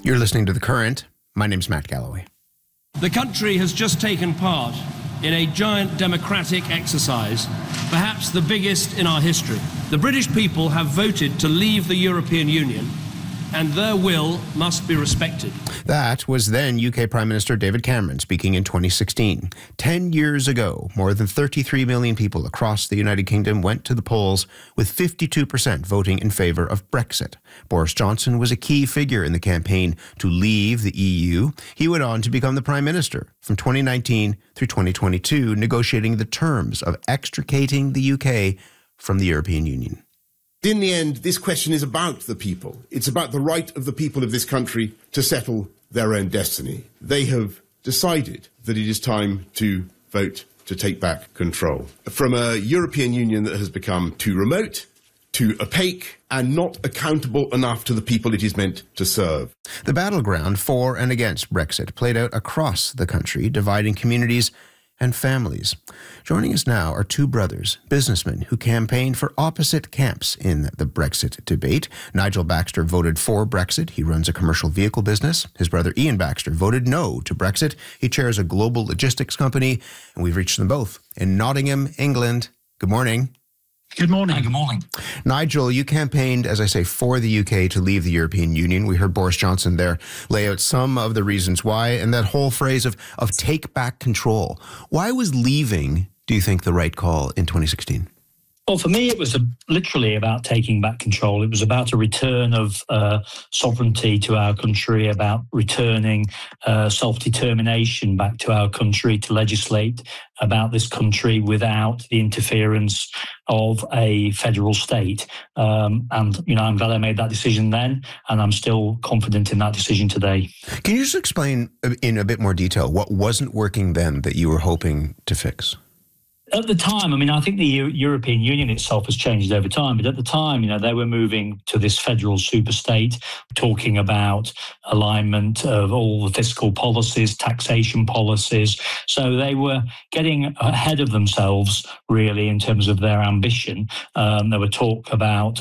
You're listening to The Current. My name's Matt Galloway. The country has just taken part in a giant democratic exercise, perhaps the biggest in our history. The British people have voted to leave the European Union, and their will must be respected. That was then UK Prime Minister David Cameron speaking in 2016. 10 years ago, more than 33 million people across the United Kingdom went to the polls, with 52% voting in favour of Brexit. Boris Johnson was a key figure in the campaign to leave the EU. He went on to become the Prime Minister from 2019 through 2022, negotiating the terms of extricating the UK from the European Union. In the end, this question is about the people. It's about the right of the people of this country to settle their own destiny. They have decided that it is time to vote to take back control from a European Union that has become too remote, too opaque, and not accountable enough to the people it is meant to serve. The battleground for and against Brexit played out across the country, dividing communities and families. Joining us now are two brothers, businessmen who campaigned for opposite camps in the Brexit debate. Nigel Baxter voted for Brexit. He runs a commercial vehicle business. His brother Ian Baxter voted no to Brexit. He chairs a global logistics company, and we've reached them both in Nottingham, England. Good morning. Good morning. Good morning. Nigel, you campaigned, as I say, for the UK to leave the European Union. We heard Boris Johnson there lay out some of the reasons why, and that whole phrase of take back control. Why was leaving, do you think, the right call in 2016? Well, for me, it was literally about taking back control. It was about a return of sovereignty to our country, about returning self-determination back to our country, to legislate about this country without the interference of a federal state. And, I'm glad I made that decision then, and I'm still confident in that decision today. Can you just explain in a bit more detail what wasn't working then that you were hoping to fix? At the time, I think the European Union itself has changed over time, but at the time, they were moving to this federal superstate, talking about alignment of all the fiscal policies, taxation policies. So they were getting ahead of themselves, really, in terms of their ambition. There were talk about